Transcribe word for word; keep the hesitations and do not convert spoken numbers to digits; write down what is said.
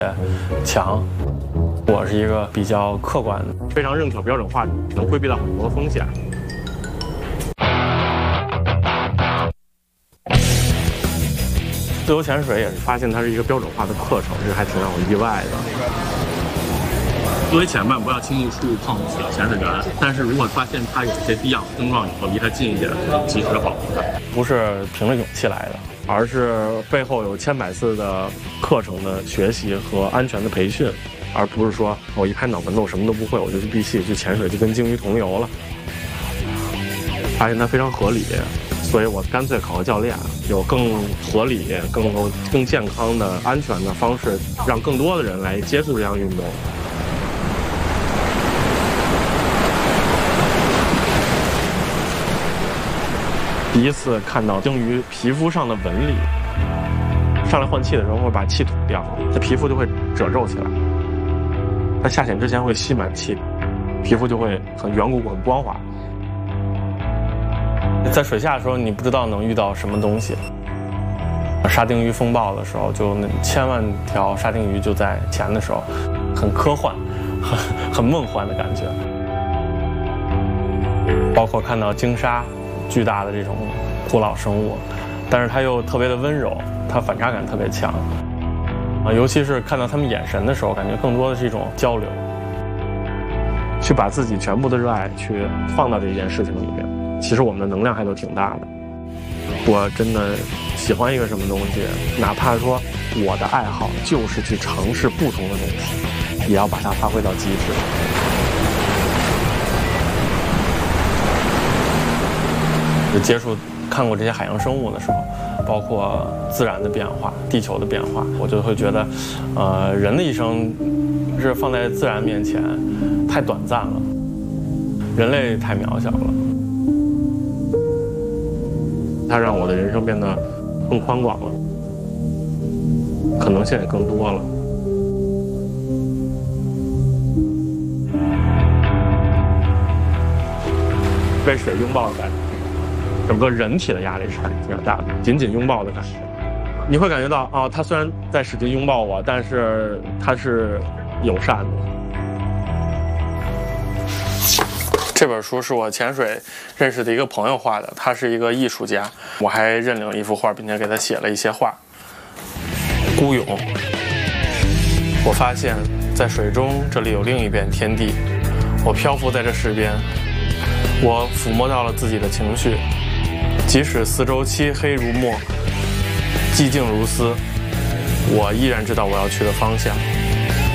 强。我是一个比较客观的，非常认可标准化，能规避到很多风险。自由潜水也是发现它是一个标准化的课程，这还挺让我意外的。作为潜伴，不要轻易触碰潜水员，但是如果发现它有一些低氧症状以后，离它近一点，及时的保护它。不是凭着勇气来的，而是背后有千百次的课程的学习和安全的培训，而不是说我一拍脑门子我什么都不会，我就去闭气去潜水，就跟鲸鱼同游了。发现它非常合理，所以我干脆考个教练，有更合理、更更健康的、安全的方式，让更多的人来接触这项运动。第一次看到鲸鱼皮肤上的纹理，上来换气的时候会把气吐掉，它皮肤就会褶皱起来。它下潜之前会吸满气，皮肤就会很圆鼓鼓、很光滑。在水下的时候，你不知道能遇到什么东西。沙丁鱼风暴的时候，就那千万条沙丁鱼就在潜的时候，很科幻、很很梦幻的感觉。包括看到鲸鲨。巨大的这种古老生物，但是它又特别的温柔，它反差感特别强啊！尤其是看到他们眼神的时候，感觉更多的是一种交流，去把自己全部的热爱去放到这件事情里面。其实我们的能量还都挺大的。我真的喜欢一个什么东西，哪怕说我的爱好就是去尝试不同的东西，也要把它发挥到极致。就接触看过这些海洋生物的时候，包括自然的变化、地球的变化，我就会觉得，呃，人的一生是放在自然面前太短暂了，人类太渺小了。它让我的人生变得更宽广了，可能性也更多了。被水拥抱的感觉。整个人体的压力是非常大的，紧紧拥抱的感觉，你会感觉到哦，他虽然在使劲拥抱我，但是他是友善的。这本书是我潜水认识的一个朋友画的，他是一个艺术家，我还认领了一幅画，并且给他写了一些话。孤勇，我发现在水中这里有另一片天地，我漂浮在这世边，我抚摸到了自己的情绪。即使四周漆黑如墨，寂静如丝，我依然知道我要去的方向。